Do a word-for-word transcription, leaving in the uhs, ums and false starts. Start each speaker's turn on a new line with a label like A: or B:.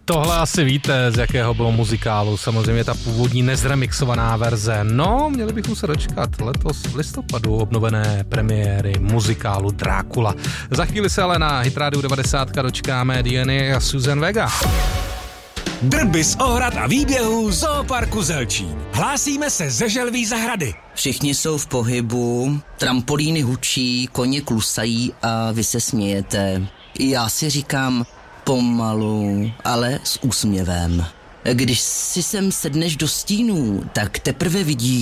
A: Tohle asi víte, z jakého bylo muzikálu, samozřejmě ta původní nezremixovaná verze. No, měli bychom se dočkat letos v listopadu obnovené premiéry muzikálu Drákula. Za chvíli se ale na Hit Radio devadesát dočkáme Diany a Susan Vega.
B: Drby z ohrad a výběhů Zooparku Zelčín. Hlásíme se ze Želví zahrady.
C: Všichni jsou v pohybu, trampolíny hučí, koně klusají a vy se smějete. Já si říkám pomalu, ale s úsměvem. Když si sem sedneš do stínů, tak teprve vidíš,